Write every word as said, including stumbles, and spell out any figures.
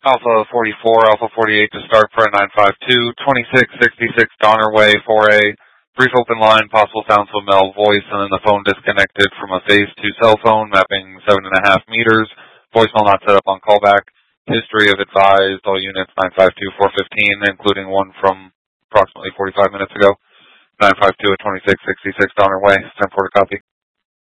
Alpha forty-four, Alpha forty-eight to start for a nine five two, twenty-six sixty-six Donner Way for a brief open line, possible sound to a male voice, and then the phone disconnected from a phase two cell phone, mapping seven and a half meters. Voicemail not set up on callback. History of advised, all units nine five two four fifteen, including one from approximately forty-five minutes ago. nine five two at twenty-six sixty-six Donner Way. ten four to copy.